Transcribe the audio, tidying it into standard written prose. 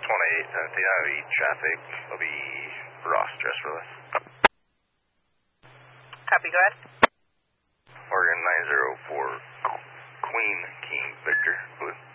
618, the IOE traffic will be Ross, dress for less. Copy, go ahead. Oregon 904, Queen King Victor, blue.